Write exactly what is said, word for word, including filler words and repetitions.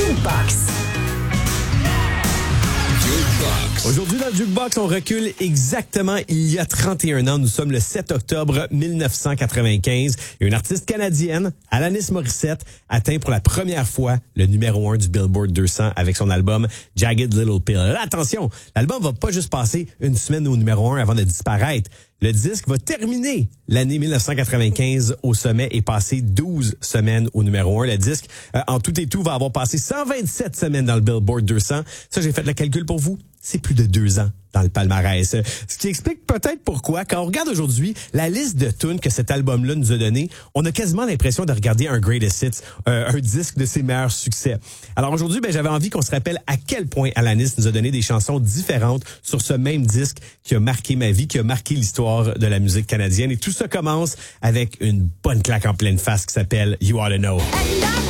Jukebox. Aujourd'hui, dans le Jukebox, on recule exactement il y a trente et un ans. Nous sommes le sept octobre mille neuf cent quatre-vingt-quinze. Et une artiste canadienne, Alanis Morissette, atteint pour la première fois le numéro un du Billboard deux cents avec son album Jagged Little Pill. Là, attention, l'album va pas juste passer une semaine au numéro un avant de disparaître. Le disque va terminer l'année mille neuf cent quatre-vingt-quinze au sommet et passer douze semaines au numéro un. Le disque, euh, en tout et tout, va avoir passé cent vingt-sept semaines dans le Billboard deux cents. Ça, j'ai fait le calcul pour vous. C'est plus de deux ans dans le palmarès. Ce qui explique peut-être pourquoi, quand on regarde aujourd'hui la liste de tunes que cet album-là nous a donné, on a quasiment l'impression de regarder un greatest hits, euh, un disque de ses meilleurs succès. Alors aujourd'hui, ben, j'avais envie qu'on se rappelle à quel point Alanis nous a donné des chansons différentes sur ce même disque qui a marqué ma vie, qui a marqué l'histoire de la musique canadienne. Et tout ça commence avec une bonne claque en pleine face qui s'appelle You Oughta Know.